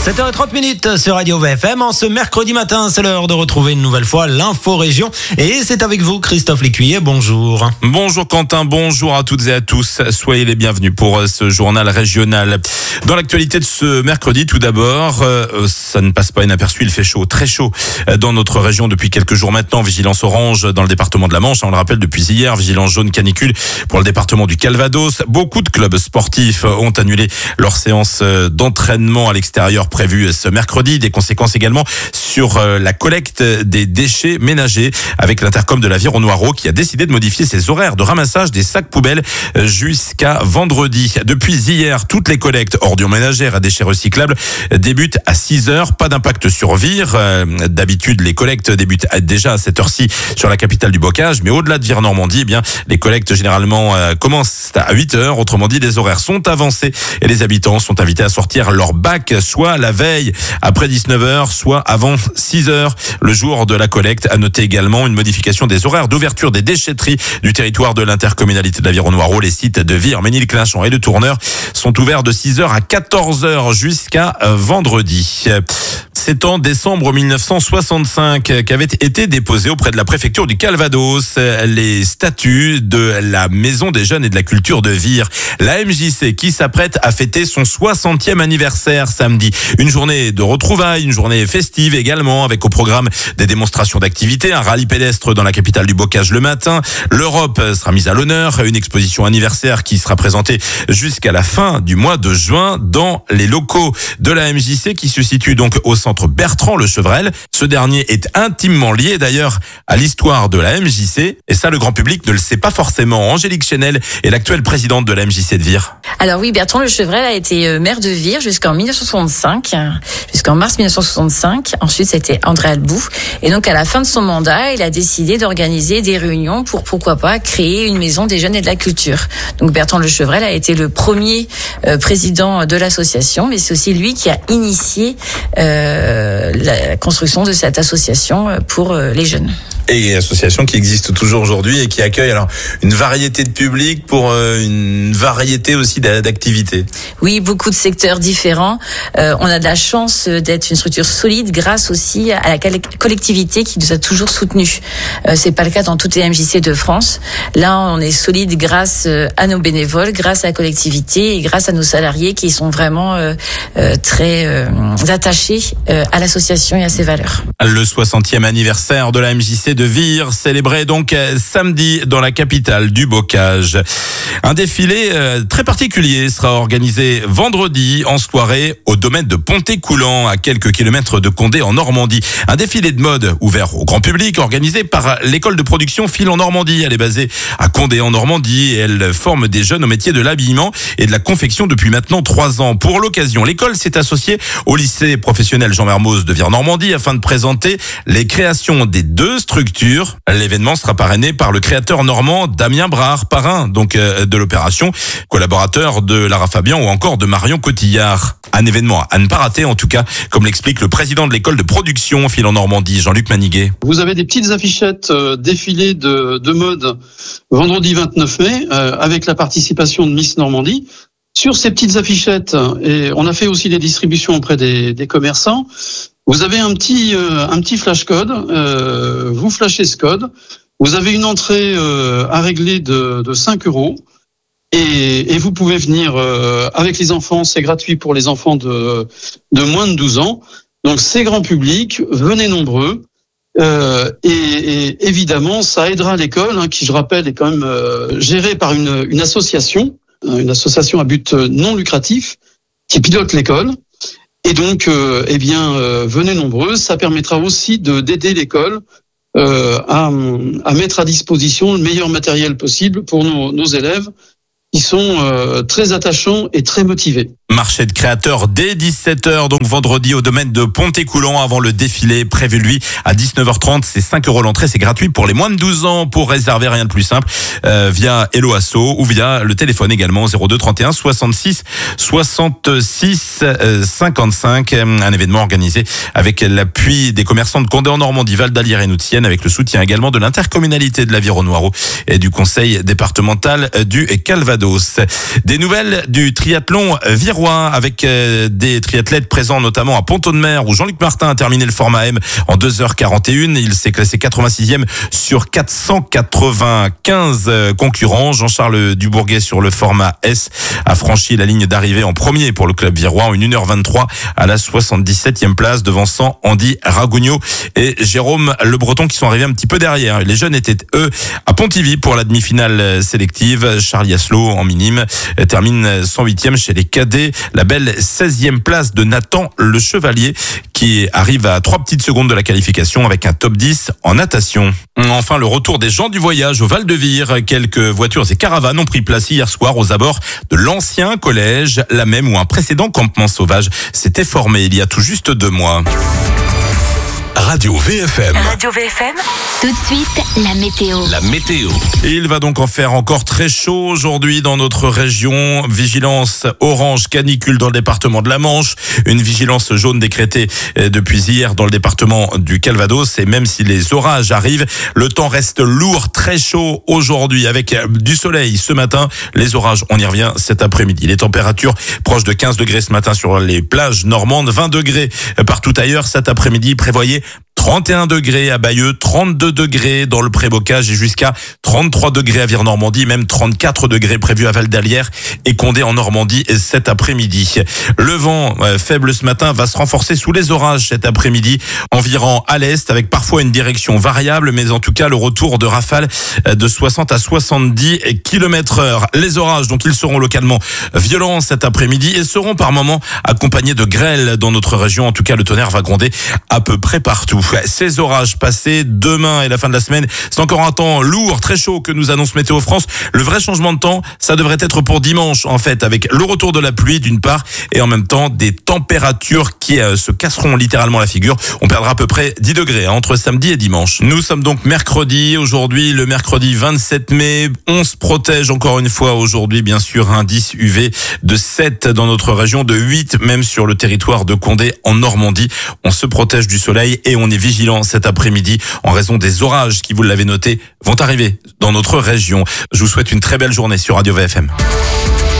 7h30 sur Radio VFM. En ce mercredi matin, c'est l'heure de retrouver une nouvelle fois l'info région. Et c'est avec vous, Christophe Lécuyer. Bonjour. Bonjour Quentin, bonjour à toutes et à tous. Soyez les bienvenus pour ce journal régional. Dans l'actualité de ce mercredi, tout d'abord, ça ne passe pas inaperçu, il fait chaud, très chaud dans notre région depuis quelques jours maintenant. Vigilance orange dans le département de la Manche, on le rappelle depuis hier. Vigilance jaune canicule pour le département du Calvados. Beaucoup de clubs sportifs ont annulé leur séance d'entraînement à l'extérieur prévue ce mercredi. Des conséquences également sur la collecte des déchets ménagers avec l'Intercom de l'Aviron-Noireau qui a décidé de modifier ses horaires de ramassage des sacs poubelles jusqu'à vendredi. Depuis hier, toutes les collectes ordures ménagères à déchets recyclables débutent à 6h. Pas d'impact sur Vire. D'habitude, les collectes débutent déjà à cette heure-ci sur la capitale du bocage, mais au-delà de Vire-Normandie, eh bien, les collectes généralement commencent à 8h. Autrement dit, les horaires sont avancés et les habitants sont invités à sortir leur bac soit la veille après 19h, soit avant 6h le jour de la collecte. À noter également une modification des horaires d'ouverture des déchetteries du territoire de l'intercommunalité de l'Aviron-Noireau. Les sites de Vire, Ménil-Clinchon et de Tourneur sont ouverts de 6h à 14h jusqu'à vendredi. C'est en décembre 1965 qu'avaient été déposés auprès de la préfecture du Calvados les statuts de la Maison des Jeunes et de la Culture de Vire. La MJC qui s'apprête à fêter son 60e anniversaire samedi. Une journée de retrouvailles, une journée festive également avec au programme des démonstrations d'activités, un rallye pédestre dans la capitale du bocage le matin. L'Europe sera mise à l'honneur, une exposition anniversaire qui sera présentée jusqu'à la fin du mois de juin dans les locaux de la MJC qui se situe donc au centre Bertrand-le-Chevrel. Ce dernier est intimement lié d'ailleurs à l'histoire de la MJC et ça le grand public ne le sait pas forcément. Angélique Chenel est l'actuelle présidente de la MJC de Vire. Alors oui, Bertrand-le-Chevrel a été maire de Vire jusqu'en 1965, jusqu'en mars 1965. Ensuite, c'était André Albou. Et donc, à la fin de son mandat, il a décidé d'organiser des réunions pour, pourquoi pas, créer une maison des jeunes et de la culture. Donc, Bertrand-le-Chevrel a été le premier président de l'association, mais c'est aussi lui qui a initié la construction de cette association pour les jeunes. Et une association qui existe toujours aujourd'hui et qui accueille alors une variété de publics pour une variété aussi d'activités. Oui, beaucoup de secteurs différents. On a de la chance d'être une structure solide grâce aussi à la collectivité qui nous a toujours soutenus. C'est pas le cas dans toutes les MJC de France. Là, on est solide grâce à nos bénévoles, grâce à la collectivité et grâce à nos salariés qui sont vraiment très attachés à l'association et à ses valeurs. Le 60e anniversaire de la MJC de Vire, célébré donc samedi dans la capitale du bocage. Un défilé très particulier sera organisé vendredi en soirée au domaine de Ponté-Coulant, à quelques kilomètres de Condé en Normandie. Un défilé de mode ouvert au grand public, organisé par l'école de production Fil en Normandie. Elle est basée à Condé en Normandie et elle forme des jeunes au métier de l'habillement et de la confection depuis maintenant 3 ans. Pour l'occasion, l'école s'est associée au lycée professionnel Jean Mermoz de Vire-Normandie afin de présenter les créations des deux structures. L'événement sera parrainé par le créateur normand Damien Brard, parrain donc de l'opération, collaborateur de Lara Fabian ou encore de Marion Cotillard. Un événement à ne pas rater en tout cas, comme l'explique le président de l'école de production Fil en Normandie, Jean-Luc Maniguet. Vous avez des petites affichettes défilées de mode vendredi 29 mai avec la participation de Miss Normandie. Sur ces petites affichettes, et on a fait aussi des distributions auprès des commerçants, vous avez un petit flash code, vous flashez ce code, vous avez une entrée à régler de 5 € et vous pouvez venir avec les enfants, c'est gratuit pour les enfants de moins de 12 ans. Donc c'est grand public, venez nombreux. Et évidemment, ça aidera l'école, qui je rappelle est quand même gérée par une association à but non lucratif qui pilote l'école. Et donc, venez nombreux. Ça permettra aussi d'aider l'école à mettre à disposition le meilleur matériel possible pour nos élèves qui sont très attachants et très motivés. Marché de créateurs dès 17h, donc vendredi au domaine de Ponté-Coulant avant le défilé prévu lui à 19h30. C'est 5 € l'entrée, c'est gratuit pour les moins de 12 ans. Pour réserver, rien de plus simple, via Hello Asso ou via le téléphone également 02 31 66 66 55. Un événement organisé avec l'appui des commerçants de Condé en Normandie, Val d'Alière et Noutienne, avec le soutien également de l'intercommunalité de l'Aviron-Noireau et du conseil départemental du Calvados. Calvados. Des nouvelles du triathlon virois avec des triathlètes présents notamment à Pont-Audemer où Jean-Luc Martin a terminé le format M en 2h41. Il s'est classé 86e sur 495 concurrents. Jean-Charles Dubourguet sur le format S a franchi la ligne d'arrivée en premier pour le club virois en 1h23 à la 77e place, devançant Andy Ragugnot et Jérôme Le Breton qui sont arrivés un petit peu derrière. Les jeunes étaient eux à Pontivy pour la demi-finale sélective. Charlie Asselot en minime termine 108e chez les cadets. La belle 16e place de Nathan Le Chevalier qui arrive à 3 petites secondes de la qualification avec un top 10 en natation. Enfin, le retour des gens du voyage au Val-de-Vire. Quelques voitures et caravanes ont pris place hier soir aux abords de l'ancien collège, la même où un précédent campement sauvage s'était formé il y a tout juste 2 mois. Radio VFM. Radio VFM. Tout de suite, la météo. La météo. Et il va donc en faire encore très chaud aujourd'hui dans notre région. Vigilance orange canicule dans le département de la Manche. Une vigilance jaune décrétée depuis hier dans le département du Calvados. Et même si les orages arrivent, le temps reste lourd, très chaud aujourd'hui avec du soleil ce matin. Les orages, on y revient cet après-midi. Les températures proches de 15 degrés ce matin sur les plages normandes, 20 degrés partout ailleurs. Cet après-midi, prévoyez 31 degrés à Bayeux, 32 degrés dans le Prébocage et jusqu'à 33 degrés à Vire-Normandie, même 34 degrés prévus à Val-d'Alière et Condé en Normandie cet après-midi. Le vent faible ce matin va se renforcer sous les orages cet après-midi, environ à l'est avec parfois une direction variable, mais en tout cas le retour de rafales de 60 à 70 km/h. Les orages, donc ils seront localement violents cet après-midi et seront par moments accompagnés de grêle dans notre région. En tout cas, le tonnerre va gronder à peu près partout. Ces orages passés demain et la fin de la semaine, c'est encore un temps lourd, très chaud que nous annonce Météo France. Le vrai changement de temps, ça devrait être pour dimanche en fait, avec le retour de la pluie d'une part et en même temps des températures qui se casseront littéralement la figure. On perdra à peu près 10 degrés entre samedi et dimanche. Nous sommes donc mercredi, aujourd'hui le mercredi 27 mai. On se protège encore une fois aujourd'hui, bien sûr, indice UV de 7 dans notre région, de 8 même sur le territoire de Condé en Normandie. On se protège du soleil et on est vigilant cet après-midi en raison des orages qui, vous l'avez noté, vont arriver dans notre région. Je vous souhaite une très belle journée sur Radio VFM.